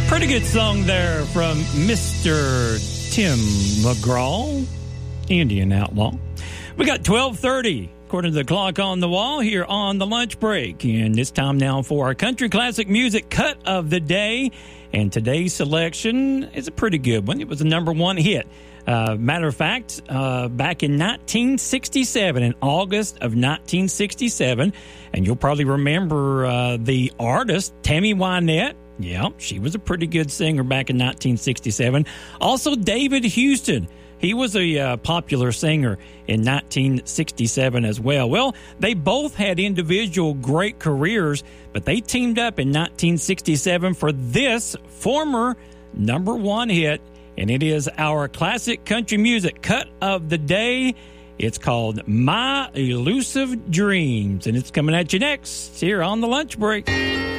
Pretty good song there from Mr. Tim McGraw, Indian Outlaw. We got 12:30, according to the clock on the wall, here on the lunch break. And it's time now for our country classic music cut of the day. And today's selection is a pretty good one. It was a number one hit. Matter of fact, back in 1967, in August of 1967, and you'll probably remember the artist, Tammy Wynette. Yeah, she was a pretty good singer back in 1967. Also, David Houston. He was a popular singer in 1967 as well. Well, they both had individual great careers, but they teamed up in 1967 for this former number one hit, and it is our classic country music cut of the day. It's called My Elusive Dreams, and it's coming at you next here on the lunch break.